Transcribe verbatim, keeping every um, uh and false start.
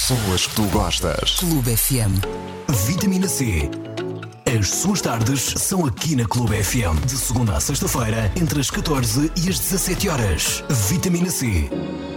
pessoas que tu gostas. Clube F M. Vitamina C. As suas tardes são aqui na Clube F M. De segunda a sexta-feira, entre as catorze e as dezassete horas. Vitamina C.